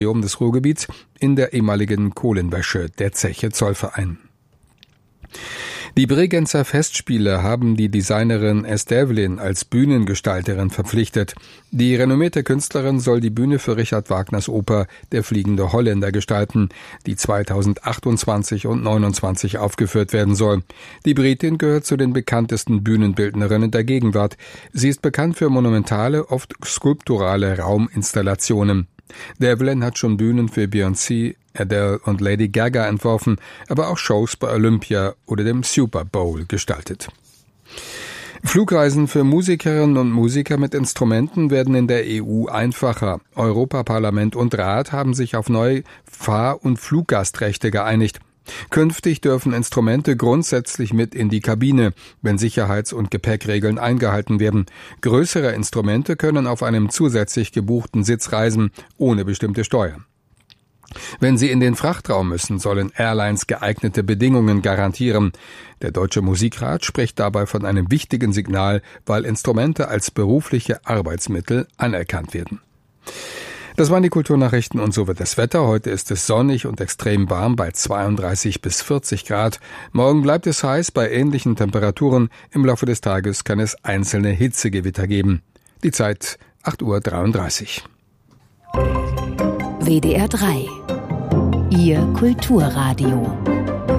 des Ruhrgebiets in der ehemaligen Kohlenwäsche, der Zeche Zollverein. Die Bregenzer Festspiele haben die Designerin Devlin als Bühnengestalterin verpflichtet. Die renommierte Künstlerin soll die Bühne für Richard Wagners Oper Der fliegende Holländer gestalten, die 2028 und 2029 aufgeführt werden soll. Die Britin gehört zu den bekanntesten Bühnenbildnerinnen der Gegenwart. Sie ist bekannt für monumentale, oft skulpturale Rauminstallationen. Devlin hat schon Bühnen für Beyoncé, Adele und Lady Gaga entworfen, aber auch Shows bei Olympia oder dem Super Bowl gestaltet. Flugreisen für Musikerinnen und Musiker mit Instrumenten werden in der EU einfacher. Europaparlament und Rat haben sich auf neue Fahr- und Fluggastrechte geeinigt. Künftig dürfen Instrumente grundsätzlich mit in die Kabine, wenn Sicherheits- und Gepäckregeln eingehalten werden. Größere Instrumente können auf einem zusätzlich gebuchten Sitz reisen, ohne bestimmte Steuer. Wenn sie in den Frachtraum müssen, sollen Airlines geeignete Bedingungen garantieren. Der Deutsche Musikrat spricht dabei von einem wichtigen Signal, weil Instrumente als berufliche Arbeitsmittel anerkannt werden. Das waren die Kulturnachrichten und so wird das Wetter. Heute ist es sonnig und extrem warm bei 32 bis 40 Grad. Morgen bleibt es heiß bei ähnlichen Temperaturen. Im Laufe des Tages kann es einzelne Hitzegewitter geben. Die Zeit 8:33 Uhr. WDR 3. Ihr Kulturradio.